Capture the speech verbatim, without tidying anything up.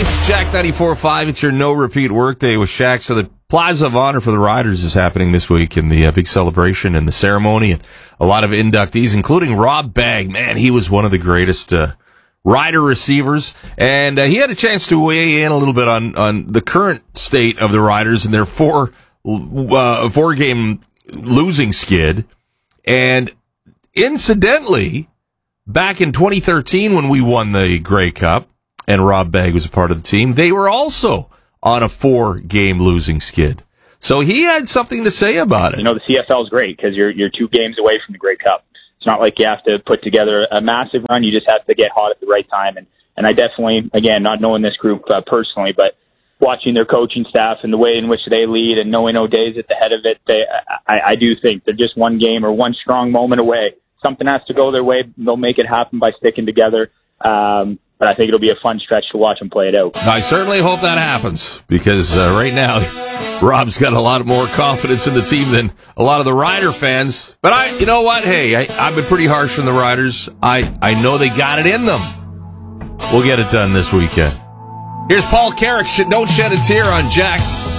ninety, Jack ninety-four point five. It's your no-repeat workday with Shaq. So the Plaza of Honor for the Riders is happening this week, and the uh, big celebration and the ceremony, and a lot of inductees, including Rob Bagg. Man, he was one of the greatest uh, Rider receivers, and uh, he had a chance to weigh in a little bit on, on the current state of the Riders and their four uh, four-game losing skid. And incidentally, back in twenty thirteen when we won the Grey Cup, and Rob Bagg was a part of the team, they were also on a four-game losing skid. So he had something to say about it. You know, the C F L is great because you're you're two games away from the Grey Cup. It's not like you have to put together a massive run. You just have to get hot at the right time. And, and I definitely, again, not knowing this group uh, personally, but watching their coaching staff and the way in which they lead and knowing O'Day's at the head of it, they, I, I do think they're just one game or one strong moment away. Something has to go their way. They'll make it happen by sticking together. Um, But I think it'll be a fun stretch to watch them play it out. I certainly hope that happens, because uh, right now, Rob's got a lot more confidence in the team than a lot of the Rider fans. But I, you know what? Hey, I, I've been pretty harsh on the Riders. I, I know they got it in them. We'll get it done this weekend. Here's Paul Carrick. Don't Shed a Tear on Jack.